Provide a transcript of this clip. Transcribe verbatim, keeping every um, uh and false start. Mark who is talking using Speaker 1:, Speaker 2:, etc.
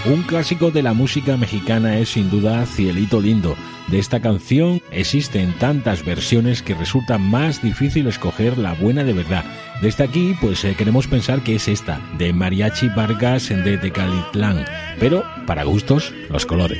Speaker 1: Un clásico de la música mexicana es sin duda Cielito Lindo. De esta canción existen tantas versiones que resulta más difícil escoger la buena de verdad. Desde aquí pues eh, queremos pensar que es esta, de Mariachi Vargas de Tecalitlán, pero para gustos los colores.